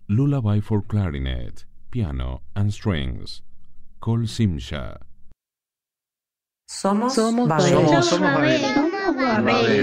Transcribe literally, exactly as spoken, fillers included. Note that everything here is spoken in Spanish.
Lullaby for Clarinet, Piano and Strings, Cole Simcha. Somos Somos Babel. Babel. Somos, somos Babel. Somos Babel.